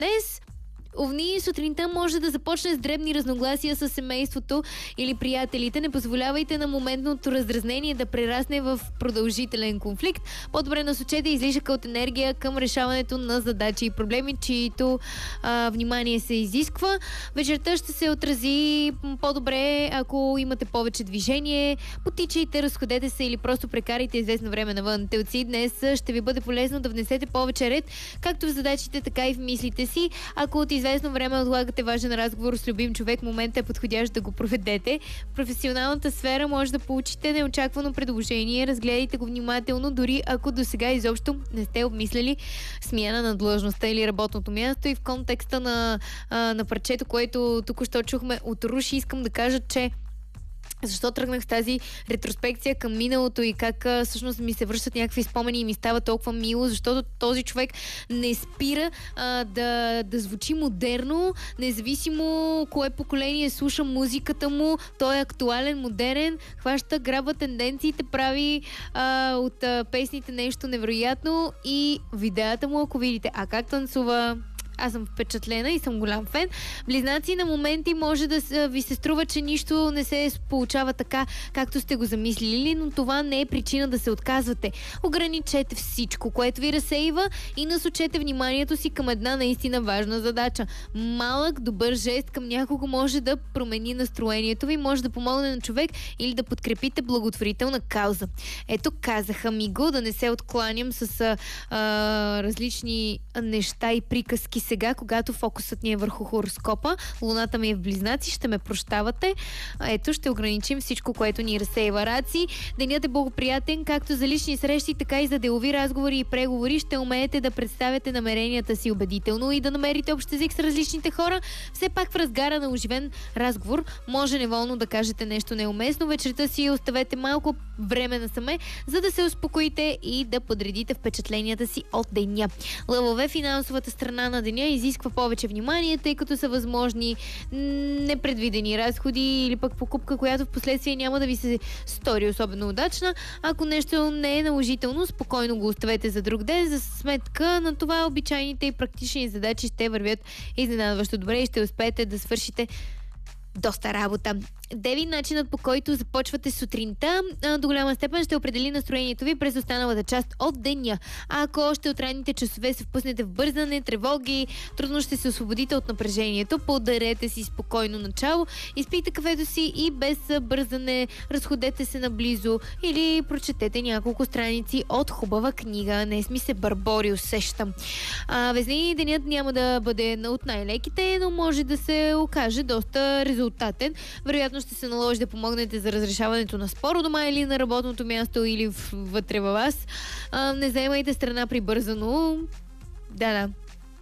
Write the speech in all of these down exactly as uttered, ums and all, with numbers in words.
Днес Овни, сутринта може да започне с дребни разногласия с семейството или приятелите. Не позволявайте на моментното раздразнение да прерасне в продължителен конфликт. По-добре насочете излишъка от енергия към решаването на задачи и проблеми, чието а, внимание се изисква. Вечерта ще се отрази по-добре, ако имате повече движение. Потичайте, разходете се или просто прекарайте известно време навън. Телци, днес ще ви бъде полезно да внесете повече ред, както в задачите, така и в мислите си. Ако от известно време отлагате важен разговор с любим човек, момента е подходящ да го проведете. В професионалната сфера може да получите неочаквано предложение. Разгледайте го внимателно, дори ако до сега изобщо не сте обмисляли смяна на длъжността или работното място. И в контекста на, а, на парчето, което току-що чухме от Руши, искам да кажа, че защо тръгнах с тази ретроспекция към миналото и как а, всъщност ми се връщат някакви спомени и ми става толкова мило, защото този човек не спира а, да, да звучи модерно, независимо кое поколение слуша музиката му, той е актуален, модерен, хваща, грабва тенденциите, прави а, от а, песните нещо невероятно и видеята му, ако видите, а как танцува... Аз съм впечатлена и съм голям фен. Близнаци, на моменти може да ви се струва, че нищо не се получава така, както сте го замислили, но това не е причина да се отказвате. Ограничете всичко, което ви разсейва и насочете вниманието си към една наистина важна задача. Малък, добър жест към някого може да промени настроението ви, може да помогне на човек или да подкрепите благотворителна кауза. Ето, казаха ми го, да не се откланям с а, а, различни неща и приказки сега, когато фокусът ни е върху хороскопа. Луната ми е в Близнаци, ще ме прощавате. Ето, ще ограничим всичко, което ни разсейва. Раци, денят е благоприятен, както за лични срещи, така и за делови разговори и преговори. Ще умеете да представяте намеренията си убедително и да намерите общ език с различните хора. Все пак в разгара на оживен разговор може неволно да кажете нещо неуместно. Вечерта си оставете малко време насаме, за да се успокоите и да подредите впечатленията си от деня. Лъвове, финансовата страна на деня изисква повече внимание, тъй като са възможни непредвидени разходи или пък покупка, която в последствие няма да ви се стори особено удачна. Ако нещо не е наложително, спокойно го оставете за друг ден. За сметка на това обичайните и практични задачи ще вървят изненадващо добре и ще успеете да свършите доста работа. Деви, начинът по който започвате сутринта до голяма степен ще определи настроението ви през останалата част от деня. А ако още от ранните часове се впуснете в бързане, тревоги, трудно ще се освободите от напрежението. Подарете си спокойно начало, изпийте кафето си и без бързане разходете се наблизо или прочетете няколко страници от хубава книга. Не сми се Барбори, усещам. А, Везни, денят няма да бъде от най-леките, но може да се окаже доста резултатен. Вероятно ще се наложи да помогнете за разрешаването на спор у дома или на работното място или вътре във вас. А, не заемайте страна прибързано. Да, да.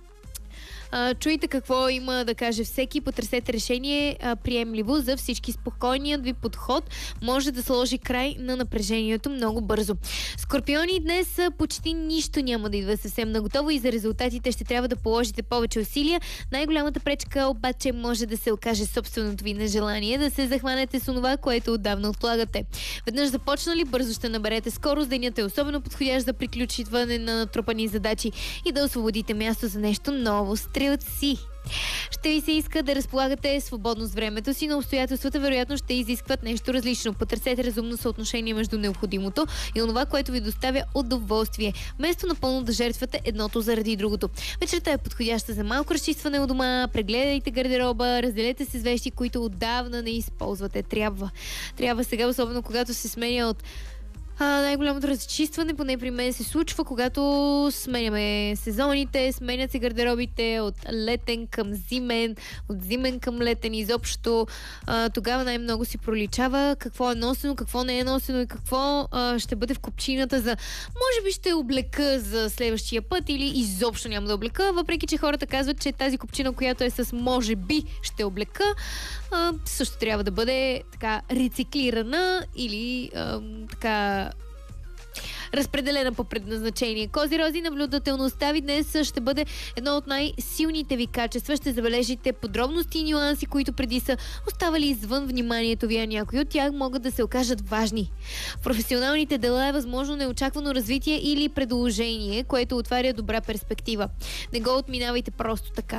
А, чуйте какво има да каже всеки, потърсете решение а, приемливо за всички. Спокойният ви подход може да сложи край на напрежението много бързо. Скорпиони, днес а, почти нищо няма да идва съвсем наготово и за резултатите ще трябва да положите повече усилия. Най-голямата пречка обаче може да се окаже собственото ви нежелание да се захванете с онова, което отдавна отлагате. Веднъж започнали, бързо ще наберете скорост. Денят е особено подходящ за приключване на натрупани задачи и да освободите място за нещо ново. Стрелци, ще ви се иска да разполагате свободно с времето си, но обстоятелствата вероятно ще изискват нещо различно. Потърсете разумно съотношение между необходимото и онова, което ви доставя удоволствие, вместо напълно да жертвате едното заради другото. Вечерта е подходяща за малко разчистване у дома, прегледайте гардероба, разделете се с вещи, които отдавна не използвате. Трябва. Трябва сега, особено когато се сменя от А, най-голямото разчистване, поне при мен се случва, когато сменяме сезоните, сменят се гардеробите от летен към зимен, от зимен към летен изобщо. А, тогава най-много си проличава какво е носено, какво не е носено и какво а, ще бъде в копчината за може би ще облека за следващия път или изобщо няма да облека, въпреки че хората казват, че тази копчина, която е с може би ще облека, а, също трябва да бъде така рециклирана или а, така разпределена по предназначение. Козирози, наблюдателността ви днес ще бъде едно от най-силните ви качества. Ще забележите подробности и нюанси, които преди са оставали извън вниманието ви, а някои от тях могат да се окажат важни. В професионалните дела е възможно неочаквано развитие или предложение, което отваря добра перспектива. Не го отминавайте просто така.